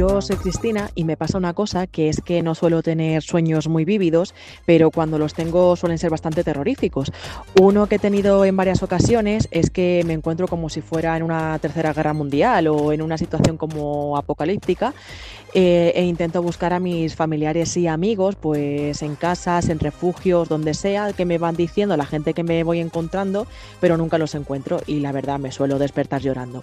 Yo soy Cristina y me pasa una cosa, que es que no suelo tener sueños muy vívidos, pero cuando los tengo suelen ser bastante terroríficos. Uno que he tenido en varias ocasiones es que me encuentro como si fuera en una tercera guerra mundial o en una situación como apocalíptica, e intento buscar a mis familiares y amigos pues en casas, en refugios, donde sea, que me van diciendo la gente que me voy encontrando, pero nunca los encuentro y la verdad me suelo despertar llorando.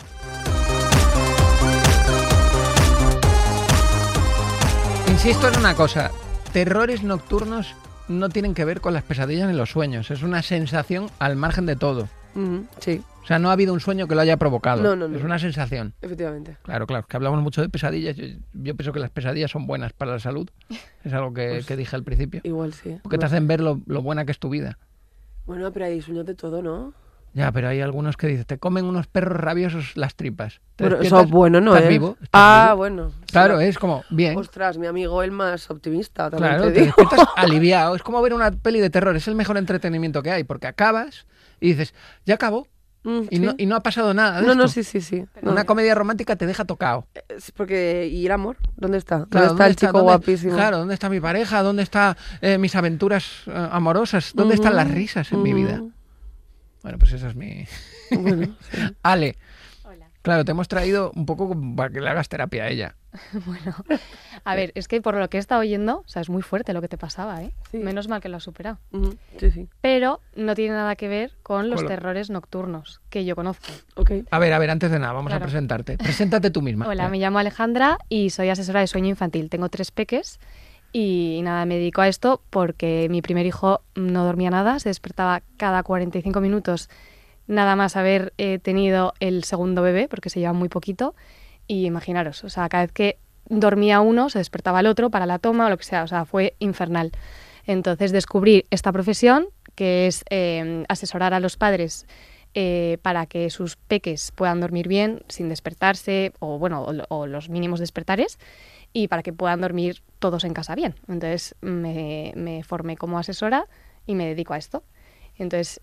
Insisto en una cosa, terrores nocturnos no tienen que ver con las pesadillas ni los sueños, es una sensación al margen de todo. Sí. O sea, no ha habido un sueño que lo haya provocado. No. Es una sensación. Efectivamente. Claro, que hablamos mucho de pesadillas. Yo pienso que las pesadillas son buenas para la salud. Es algo que dije al principio. Igual sí. Porque te hacen ver lo buena que es tu vida. Bueno, pero hay sueños de todo, ¿no? Ya, pero hay algunos que dicen, te comen unos perros rabiosos las tripas. Bueno, eso es bueno, ¿no? ¿Estás vivo? ¿Estás vivo? Bueno. Claro, es como, bien. Ostras, mi amigo el más optimista. Claro, te te digo. despiertas aliviado. Es como ver una peli de terror. Es el mejor entretenimiento que hay. Porque acabas y dices, ya acabó. Sí. Y no ha pasado nada de No, esto. sí. Una comedia romántica te deja tocado. Sí, porque... ¿Y el amor? ¿Dónde está? Claro, ¿Dónde está el chico guapísimo? Claro, ¿dónde está mi pareja? ¿Dónde están mis aventuras amorosas? ¿Dónde están las risas en mi vida? Bueno, pues esa es mi... Bueno, sí. Ale. Hola. Claro, te hemos traído un poco para que le hagas terapia a ella. Bueno, a ver, es que por lo que he estado oyendo, o sea, es muy fuerte lo que te pasaba, ¿eh? Sí. Menos mal que lo has superado. Sí. Pero no tiene nada que ver con los terrores nocturnos que yo conozco. Ok. A ver, antes de nada, vamos a Claro. presentarte. Preséntate tú misma. Hola, me llamo Alejandra y soy asesora de sueño infantil. Tengo 3 peques y nada, me dedico a esto porque mi primer hijo no dormía nada, se despertaba cada 45 minutos nada más haber tenido el segundo bebé, porque se lleva muy poquito. Y imaginaros, o sea, cada vez que dormía uno se despertaba el otro para la toma o lo que sea, o sea, fue infernal. Entonces descubrí esta profesión, que es asesorar a los padres para que sus peques puedan dormir bien sin despertarse o los mínimos despertares, y para que puedan dormir todos en casa bien. Entonces me formé como asesora y me dedico a esto. Entonces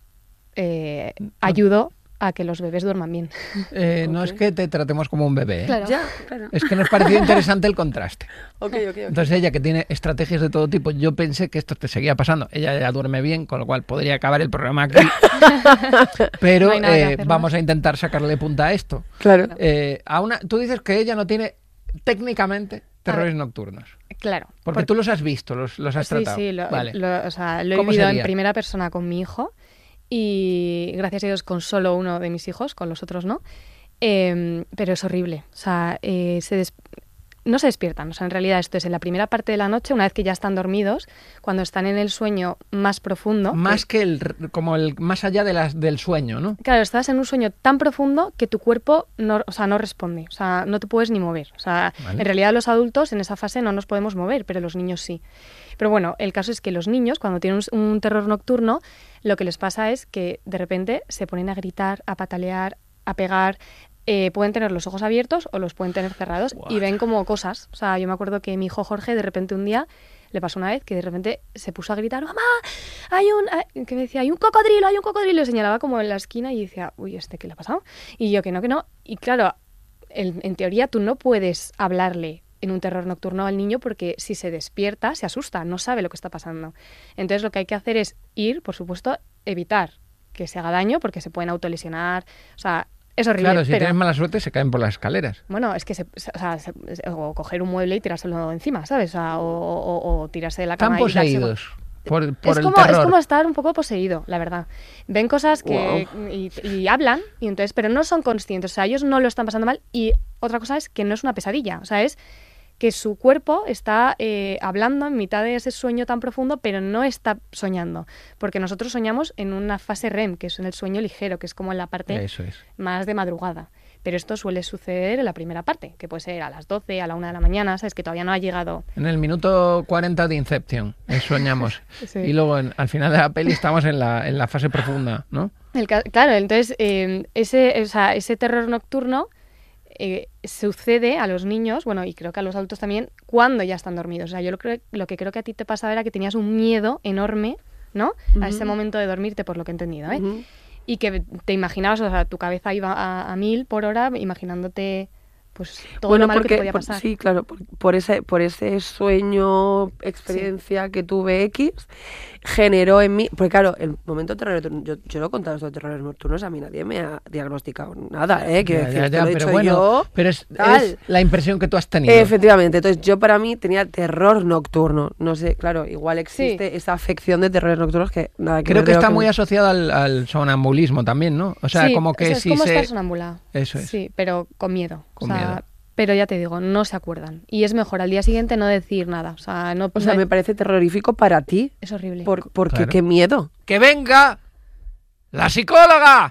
ayudo a que los bebés duerman bien. No es que te tratemos como un bebé, ¿eh? Claro. Ya, claro. Es que nos pareció interesante el contraste. Ok. Entonces ella, que tiene estrategias de todo tipo, yo pensé que esto te seguía pasando. Ella ya duerme bien, con lo cual podría acabar el programa aquí. Pero No hay nada que hacer, vamos a intentar sacarle punta a esto. Claro. Tú dices que ella no tiene técnicamente terrores nocturnos. Claro. Porque tú los has visto, los has tratado. Sí, Vale. lo he ¿Cómo vivido sería? en primera persona con mi hijo y gracias a Dios con solo uno de mis hijos, con los otros no. Pero es horrible. O sea, no se despiertan. O sea, en realidad esto es en la primera parte de la noche, una vez que ya están dormidos, cuando están en el sueño más profundo. Más que más allá del sueño, ¿no? Claro, estás en un sueño tan profundo que tu cuerpo no responde, o sea, no te puedes ni mover. O sea, Vale. En realidad los adultos en esa fase no nos podemos mover, pero los niños sí. Pero bueno, el caso es que los niños, cuando tienen un terror nocturno, lo que les pasa es que de repente se ponen a gritar, a patalear, a pegar. Pueden tener los ojos abiertos o los pueden tener cerrados. What? Y ven como cosas. O sea, yo me acuerdo que mi hijo Jorge de repente un día le pasó una vez que de repente se puso a gritar, mamá, que me decía, hay un cocodrilo, y señalaba como en la esquina y decía, uy, ¿qué le ha pasado? Y yo que no. Y claro, en teoría tú no puedes hablarle en un terror nocturno al niño porque si se despierta, se asusta, no sabe lo que está pasando. Entonces lo que hay que hacer es ir, por supuesto, evitar que se haga daño porque se pueden autolesionar, o sea, es horrible. Claro, si pero tienes mala suerte se caen por las escaleras. bueno, es que o coger un mueble y tirárselo encima, ¿sabes? O tirarse de la cama. Están y darse- poseídos por el es terror. como estar un poco poseído, la verdad. Ven cosas que y hablan, y entonces, pero no son conscientes. O sea, ellos no lo están pasando mal. Y otra cosa es que no es una pesadilla. O sea, es que su cuerpo está hablando en mitad de ese sueño tan profundo, pero no está soñando. Porque nosotros soñamos en una fase REM, que es en el sueño ligero, que es como en la parte Eso es. más de madrugada. Pero esto suele suceder en la primera parte, que puede ser a las 12, a la 1 de la mañana, ¿sabes? Que todavía no ha llegado. En el minuto 40 de Inception, soñamos. Sí. Y luego al final de la peli estamos en la fase profunda, ¿no? Claro, entonces ese terror nocturno sucede a los niños, bueno, y creo que a los adultos también, cuando ya están dormidos. O sea, yo lo que creo que a ti te pasaba era que tenías un miedo enorme, ¿no? A ese momento de dormirte, por lo que he entendido, ¿eh? Y que te imaginabas, o sea, tu cabeza iba a 1000 por hora imaginándote pues todo lo malo que te podía por- pasar. sí, claro, por ese sueño, experiencia que tuve X, generó en mí, porque claro, el momento de terror, yo lo he contado esto de terrores nocturnos, a mí nadie me ha diagnosticado nada, quiero decir, esto lo he pero hecho bueno, yo, pero es tal. la impresión que tú has tenido. Efectivamente, entonces yo para mí tenía terror nocturno, no sé, claro, igual existe esa afección de terrores nocturnos que nada que Creo ver que de lo está muy asociado al sonambulismo también, ¿no? O sea, Sí, como que es si como se... estar sonámbula. Eso es. Sí, pero con miedo. Con o sea, miedo. Pero ya te digo, no se acuerdan. Y es mejor al día siguiente no decir nada. O sea, me parece terrorífico para ti, es horrible. porque Claro. qué miedo. ¡Que venga la psicóloga!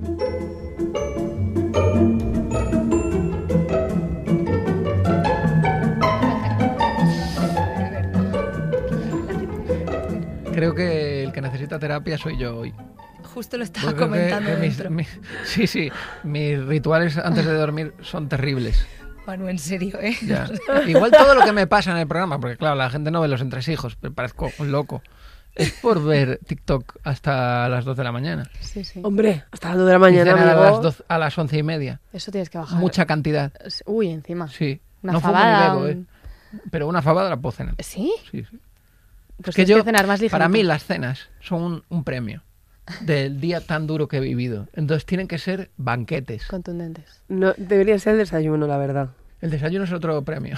Creo que el que necesita terapia soy yo hoy. Justo lo estaba Porque creo comentando que dentro. sí, mis rituales antes de dormir son terribles. Manu, en serio, ¿eh? Ya. Igual todo lo que me pasa en el programa, porque claro, la gente no ve los entresijos, pero parezco un loco. Es por ver TikTok hasta las 2 de la mañana. Sí, sí. Hombre, hasta las 2 de la Y mañana, cenar amigo. a las 11:30. Eso tienes que bajar. Mucha cantidad. Uy, encima. Sí. Una no fabada. fumo ni bebo, pero una fabada la puedo cenar. ¿Sí? Sí, sí. Pues que tienes yo, que cenar más ligerito. para mí las cenas son un premio del día tan duro que he vivido. Entonces tienen que ser banquetes. Contundentes. No, debería ser el desayuno, la verdad. El desayuno es otro premio.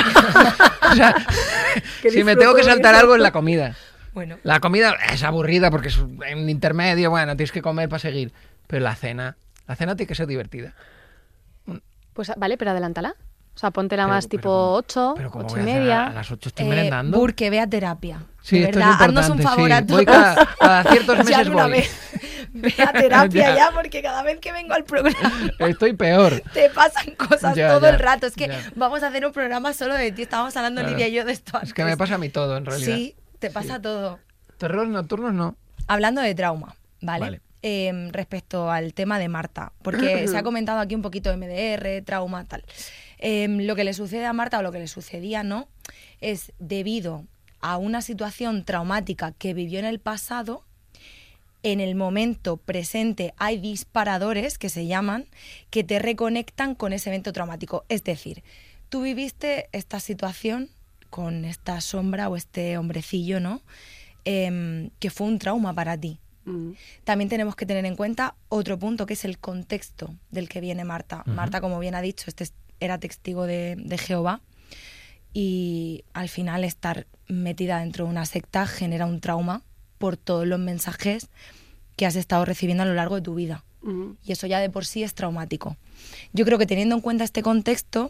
O sea, Que si me disfruto tengo que de saltar eso. algo es la comida. Bueno, La comida es aburrida porque es en intermedio, bueno, tienes que comer para seguir. Pero la cena tiene que ser divertida. Pues vale, pero adelántala. O sea, póntela Pero- más pero tipo ¿cómo? 8, Pero como 8 voy y a cenar media. a las 8 estoy merendando. Bur, que vea terapia. Sí, de esto verdad, es haznos un importante, favor sí. a todos. Voy cada ciertos Ya meses de una voy. vez. Ve a terapia Ya. ya, porque cada vez que vengo al programa Estoy peor. te pasan cosas Ya, todo ya, el rato. Es que ya. vamos a hacer un programa solo de ti. Estábamos hablando Claro. Lidia y yo de esto antes. Es que me pasa a mí todo, en realidad. Sí, te pasa todo. Terrores nocturnos no. Hablando de trauma, ¿vale? Vale. Respecto al tema de Marta, porque se ha comentado aquí un poquito de MDR, trauma, tal. Lo que le sucede a Marta o lo que le sucedía, ¿no? Es debido a una situación traumática que vivió en el pasado. En el momento presente hay disparadores que se llaman, que te reconectan con ese evento traumático. Es decir, tú viviste esta situación con esta sombra o este hombrecillo, ¿no? Que fue un trauma para ti. También tenemos que tener en cuenta otro punto, que es el contexto del que viene Marta. Ujú. Marta, como bien ha dicho, era testigo de Jehová, y al final estar metida dentro de una secta genera un trauma por todos los mensajes que has estado recibiendo a lo largo de tu vida. Y eso ya de por sí es traumático. Yo creo que teniendo en cuenta este contexto,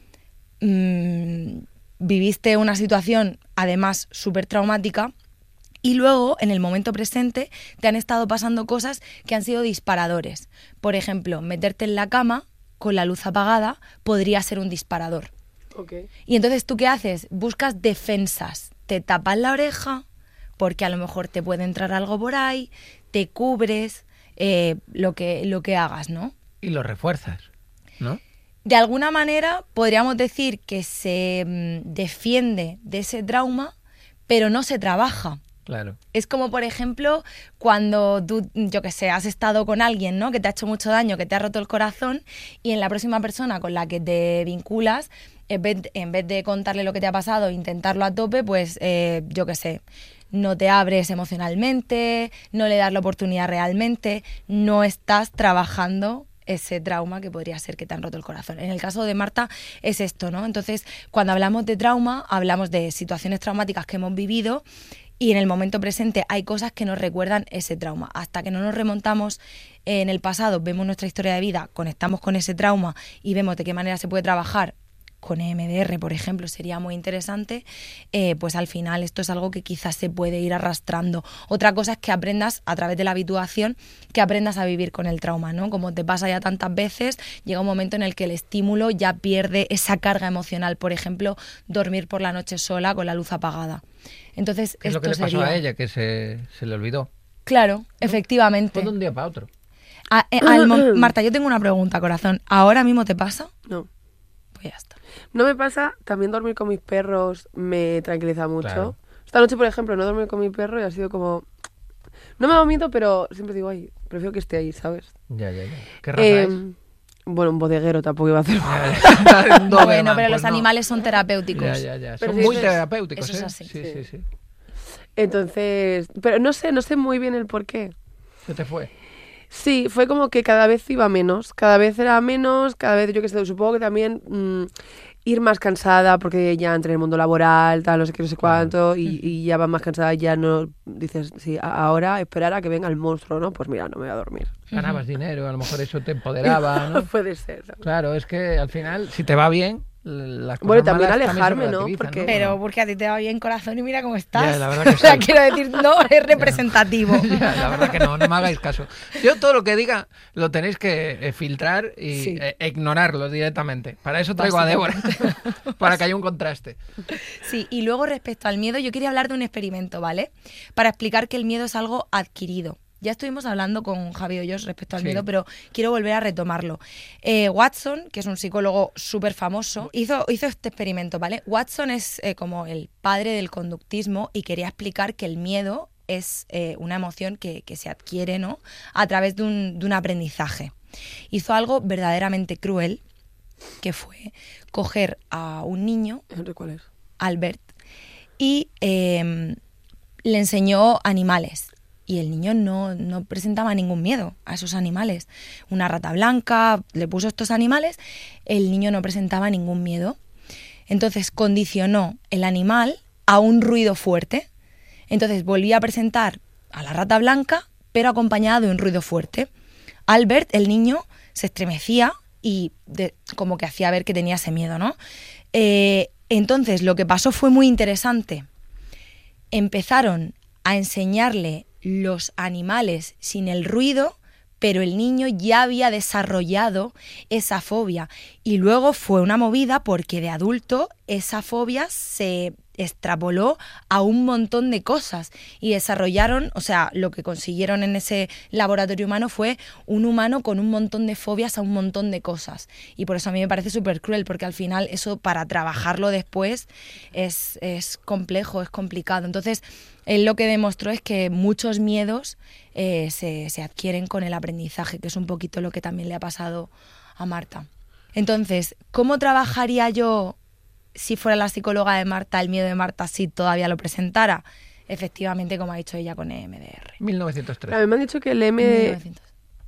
viviste una situación además súper traumática, y luego, en el momento presente, te han estado pasando cosas que han sido disparadores. Por ejemplo, meterte en la cama con la luz apagada podría ser un disparador. Okay. Y entonces, ¿tú qué haces? Buscas defensas. Te tapas la oreja, porque a lo mejor te puede entrar algo por ahí, te cubres, lo que hagas, ¿no? Y lo refuerzas, ¿no? De alguna manera, podríamos decir que se defiende de ese trauma, pero no se trabaja. Claro. Es como, por ejemplo, cuando tú, yo qué sé, has estado con alguien, ¿no?, que te ha hecho mucho daño, que te ha roto el corazón, y en la próxima persona con la que te vinculas, en vez de contarle lo que te ha pasado e intentarlo a tope, pues, yo qué sé, no te abres emocionalmente, no le das la oportunidad realmente, no estás trabajando ese trauma que podría ser que te han roto el corazón. En el caso de Marta es esto, ¿no? Entonces, cuando hablamos de trauma, hablamos de situaciones traumáticas que hemos vivido, y en el momento presente hay cosas que nos recuerdan ese trauma. Hasta que no nos remontamos en el pasado, vemos nuestra historia de vida, conectamos con ese trauma y vemos de qué manera se puede trabajar con EMDR, por ejemplo, sería muy interesante, pues al final esto es algo que quizás se puede ir arrastrando. Otra cosa es que aprendas, a través de la habituación, que aprendas a vivir con el trauma, ¿no? Como te pasa ya tantas veces, llega un momento en el que el estímulo ya pierde esa carga emocional. Por ejemplo, dormir por la noche sola con la luz apagada. Entonces, ¿Qué es lo que esto le pasó sería... a ella? Que se le olvidó. Claro, efectivamente. Fue de un día para otro. Marta, yo tengo una pregunta, corazón. ¿Ahora mismo te pasa? No. Pues ya está. No me pasa, también dormir con mis perros me tranquiliza mucho. Claro. Esta noche, por ejemplo, no dormí con mi perro y ha sido como... No me da miedo, pero siempre digo, ay, prefiero que esté ahí, ¿sabes? Ya. ¿Qué raza es? Bueno, un bodeguero tampoco iba a hacer. Un Doberman, Bueno, pero pues los animales son terapéuticos. Ya. Pero Son sí, muy eso es- terapéuticos, eso es ¿eh? así. Sí. Entonces, pero no sé muy bien el por qué. Se te fue. Sí, fue como que cada vez iba menos, cada vez era menos, cada vez yo que sé, supongo que también ir más cansada porque ya entré en el mundo laboral, tal, no sé qué, no sé cuánto, y ya vas más cansada, ya no dices, sí, ahora esperar a que venga el monstruo, ¿no? Pues mira, no me voy a dormir. Ganabas dinero, a lo mejor eso te empoderaba, ¿no? Puede ser. ¿sabes? Claro, es que al final, si te va bien, las cosas Bueno, y también malas alejarme, se ¿no? relativizan, Porque- Pero porque a ti te va bien corazón y mira cómo estás. Ya, la verdad que O sea, sí. quiero decir, no es representativo. Ya, la verdad que no me hagáis caso. Yo todo lo que diga lo tenéis que filtrar y Sí. ignorarlo directamente. Para eso traigo a Débora, para que haya un contraste. Sí, y luego respecto al miedo, yo quería hablar de un experimento, ¿vale? Para explicar que el miedo es algo adquirido. Ya estuvimos hablando con Javi Hoyos respecto al Sí. miedo, pero quiero volver a retomarlo. Watson, que es un psicólogo súper famoso, hizo este experimento, ¿vale? Watson es como el padre del conductismo y quería explicar que el miedo es una emoción que se adquiere, ¿no? A través de un aprendizaje. Hizo algo verdaderamente cruel, que fue coger a un niño, No sé cuál es. Albert, y le enseñó animales. Y el niño no presentaba ningún miedo a esos animales. Una rata blanca, le puso estos animales, el niño no presentaba ningún miedo. Entonces condicionó el animal a un ruido fuerte. Entonces volvía a presentar a la rata blanca, pero acompañada de un ruido fuerte. Albert, el niño, se estremecía y como que hacía ver que tenía ese miedo, ¿no? Entonces lo que pasó fue muy interesante. Empezaron a enseñarle los animales sin el ruido, pero el niño ya había desarrollado esa fobia. Y luego fue una movida porque de adulto esa fobia se extrapoló a un montón de cosas y desarrollaron, o sea, lo que consiguieron en ese laboratorio humano fue un humano con un montón de fobias a un montón de cosas. Y por eso a mí me parece súper cruel, porque al final eso para trabajarlo después es complejo, es complicado. Entonces, él lo que demostró es que muchos miedos se adquieren con el aprendizaje, que es un poquito lo que también le ha pasado a Marta. Entonces, ¿cómo trabajaría yo, si fuera la psicóloga de Marta, el miedo de Marta si todavía lo presentara? Efectivamente, como ha dicho ella con EMDR. 1903. A mí me han dicho que el 1900.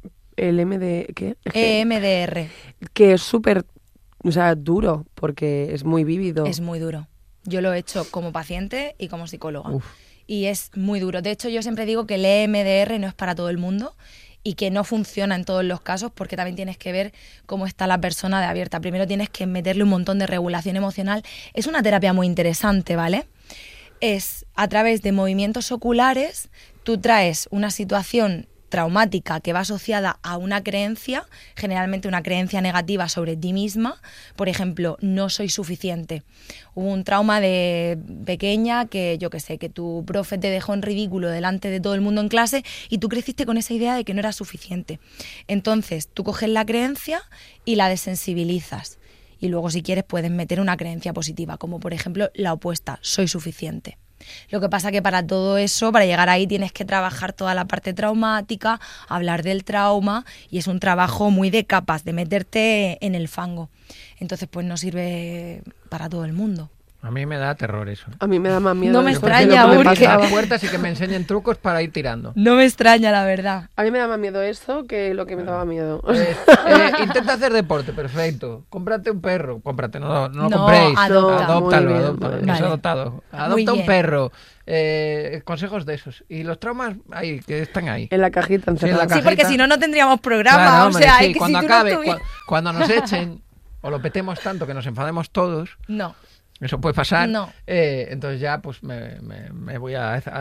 MD, ¿qué? Es que- EMDR que es súper, o sea, duro, porque es muy vívido. es muy duro. Yo lo he hecho como paciente y como psicóloga. Uf. Y es muy duro. De hecho, yo siempre digo que el EMDR no es para todo el mundo y que no funciona en todos los casos, porque también tienes que ver cómo está la persona de abierta. Primero tienes que meterle un montón de regulación emocional. Es una terapia muy interesante, ¿vale? Es a través de movimientos oculares, tú traes una situación traumática que va asociada a una creencia, generalmente una creencia negativa sobre ti misma. Por ejemplo, no soy suficiente. Hubo un trauma de pequeña que, yo qué sé, que tu profe te dejó en ridículo delante de todo el mundo en clase y tú creciste con esa idea de que no eras suficiente. Entonces, tú coges la creencia y la desensibilizas. Y luego, si quieres, puedes meter una creencia positiva, como por ejemplo la opuesta, soy suficiente. Lo que pasa que para todo eso, para llegar ahí, tienes que trabajar toda la parte traumática, hablar del trauma, y es un trabajo muy de capas, de meterte en el fango. Entonces, pues no sirve para todo el mundo. A mí me da terror eso. A mí me da más miedo. No me eso que extraña, lo que me porque- pasaba. Las puertas y que me enseñen trucos para ir tirando. No me extraña, la verdad. A mí me da más miedo eso que lo que me daba miedo. Intenta hacer deporte, perfecto. Cómprate un perro. Cómprate, no No, compréis. adopta. Adóptalo, Muy bien, adóptalo. muy Es bien. adoptado. Muy Adopta un bien. perro. Consejos de esos. Y los traumas ahí, que están ahí. En la cajita encerrada. la Sí, porque cajita. si no, no tendríamos programa. Claro, o hombre, sea, sí, es que cuando si tú acabe, no estuvieras... cuando nos echen o lo petemos tanto que nos enfademos todos, No. eso puede pasar. No. Entonces ya pues me voy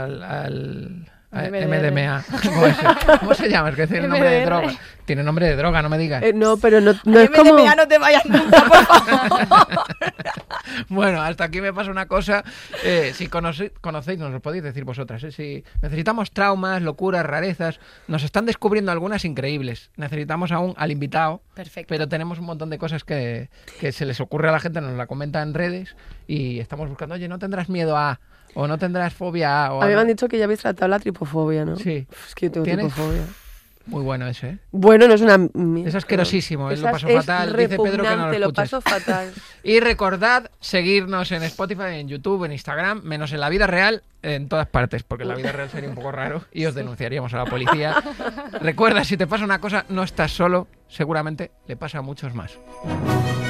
al MDR. MDMA. ¿Cómo se llama? Es que tiene nombre de MDR. droga. Tiene nombre de droga, no me digas. No, pero no No es como... no te vayas nunca, por favor. Bueno, hasta aquí me pasa una cosa. Si conocéis, nos lo podéis decir vosotras. Si necesitamos traumas, locuras, rarezas, nos están descubriendo algunas increíbles. Necesitamos aún al invitado. Perfecto. Pero tenemos un montón de cosas que se les ocurre a la gente, nos la comenta en redes y estamos buscando, oye, ¿no tendrás miedo a? ¿O no tendrás fobia a? O A mí me no? han dicho que ya habéis tratado la tripofobia, ¿no? Sí. Es que yo tengo ¿Tienes? tripofobia. Muy bueno ese, ¿eh? Bueno, no es una... Es asquerosísimo, él lo pasó Es fatal. Dice Pedro que no lo lo escuches. paso fatal. Y recordad seguirnos en Spotify, en YouTube, en Instagram, menos en la vida real, en todas partes, porque en la vida real sería un poco raro y os denunciaríamos a la policía. Recuerda, si te pasa una cosa, no estás solo, seguramente le pasa a muchos más.